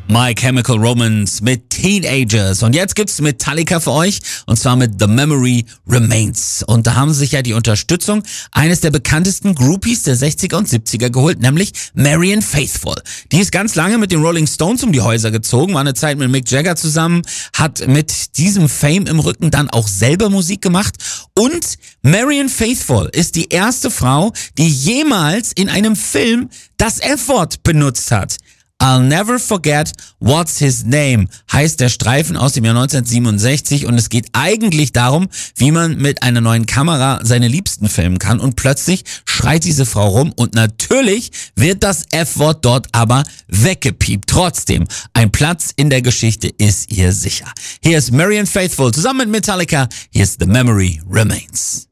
My Chemical Romance mit Teenagers. Und jetzt gibt's Metallica für euch, und zwar mit The Memory Remains. Und da haben sie sich ja die Unterstützung eines der bekanntesten Groupies der 60er und 70er geholt, nämlich Marianne Faithfull. Die ist ganz lange mit den Rolling Stones um die Häuser gezogen, war eine Zeit mit Mick Jagger zusammen, hat mit diesem Fame im Rücken dann auch selber Musik gemacht. Und Marianne Faithfull ist die erste Frau, die jemals in einem Film das F-Wort benutzt hat. I'll Never Forget What's His Name heißt der Streifen aus dem Jahr 1967, und es geht eigentlich darum, wie man mit einer neuen Kamera seine Liebsten filmen kann, und plötzlich schreit diese Frau rum und natürlich wird das F-Wort dort aber weggepiept. Trotzdem, ein Platz in der Geschichte ist ihr sicher. Hier ist Marianne Faithfull zusammen mit Metallica, hier ist The Memory Remains.